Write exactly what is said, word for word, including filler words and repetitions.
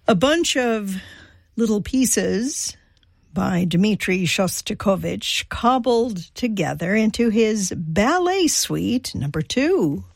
A bunch of little pieces by Dmitri Shostakovich cobbled together into his ballet suite number two.